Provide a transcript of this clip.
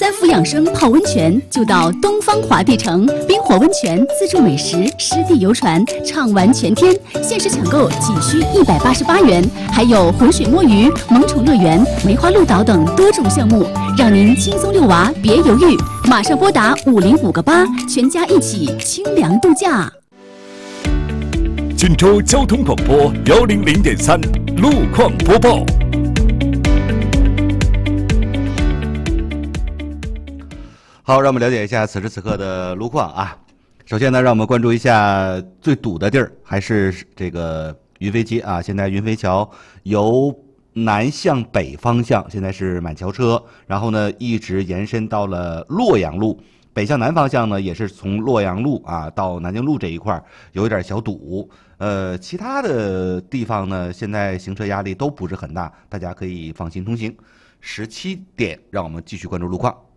三伏养生泡温泉，就到东方华帝城冰火温泉自助美食湿地游船，畅玩全天，限时抢购仅需188元，还有湖水摸鱼、萌宠乐园、梅花鹿岛等多种项目，让您轻松遛娃，别犹豫，马上拨打50588，全家一起清凉度假。 锦州交通广播100.3路况播报。 好，让我们了解一下此时此刻的路况啊。首先呢，让我们关注一下最堵的地儿，还是这个云飞街啊。现在云飞桥由南向北方向，现在是满桥车，然后呢一直延伸到了洛阳路。北向南方向呢，也是从洛阳路啊到南京路这一块有一点小堵。其他的地方呢，现在行车压力都不是很大，大家可以放心通行。17点，让我们继续关注路况。